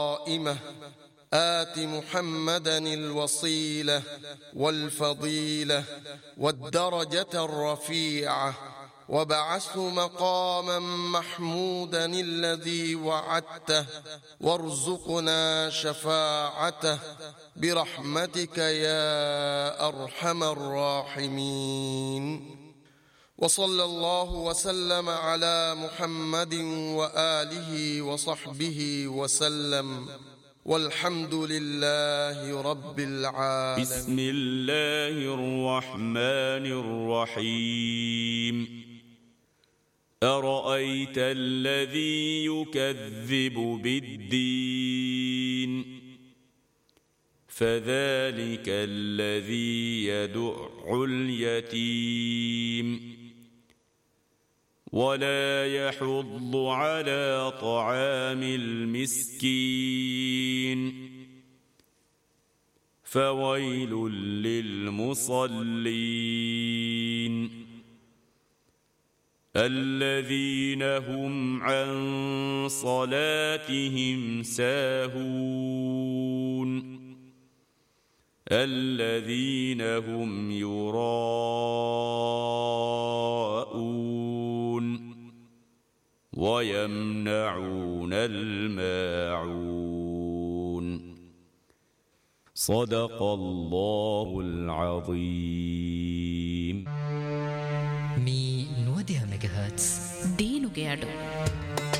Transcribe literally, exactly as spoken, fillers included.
قائمة آت محمدا الوصيلة والفضيلة والدرجة الرفيعة وابعثه مقاما محمودا الذي وعدته وارزقنا شفاعته برحمتك يا أرحم الراحمين. وصلى الله وسلم على محمد وآله وصحبه وسلم، والحمد لله رب العالمين. بسم الله الرحمن الرحيم. أرأيت الذي يكذب بالدين فذلك الذي يدع اليتيم ولا يحض على طعام المسكين فويل للمصلين الذين هم عن صلاتهم ساهون الذين هم يراءون ويمنعون الماعون. صدق الله العظيم. مي نوديها ميجاهاتس دينو جيادو